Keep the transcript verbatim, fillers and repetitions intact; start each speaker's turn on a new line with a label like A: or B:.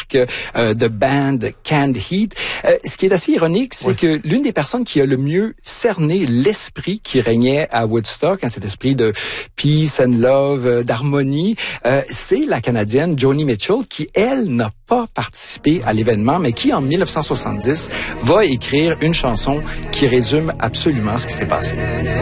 A: marque euh, de band Canned Heat. Euh, ce qui est assez ironique, c'est oui. que l'une des personnes qui a le mieux cerné l'esprit qui régnait à Woodstock, hein, cet esprit de peace and love, euh, d'harmonie, euh, c'est la Canadienne Joni Mitchell qui, elle, n'a pas participé à l'événement, mais qui, en dix-neuf cent soixante-dix, va écrire une chanson qui résume absolument ce qui s'est passé.